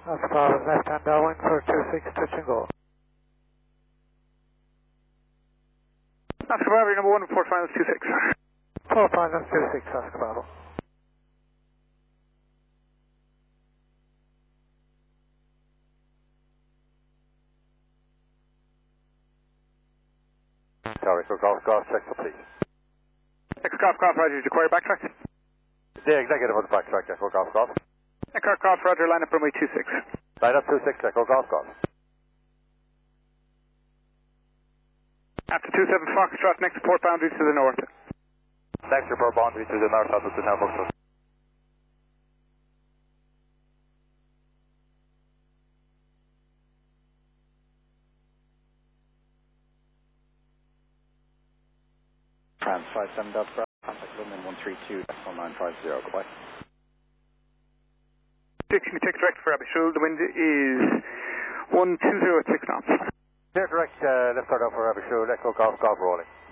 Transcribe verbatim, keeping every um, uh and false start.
Alpha Bravo, left hand downwind for two six, touch and go. Oscar Bravo, number one, port finals two six. Port finals two six, Oscar Bravo. Sorry, for golf, golf, check for please. Echo Golf Golf, Roger, did you require backtrack? The executive on the backtrack, Echo Golf, golf. Echo Golf, Roger, line up runway two six. Line up two six, Echo Golf, golf. After two seven Foxtrot, next port boundary to the north. Next report boundary to the north of the Town Foxtrot. Trans five seven Delta Bravo, contact London one three two, decimal nine five zero, goodbye. six, you take direct for Abishul, the wind is one two zero at six knots. Clear direct, uh, left start out for Abishul, Echo Golf, golf rolling.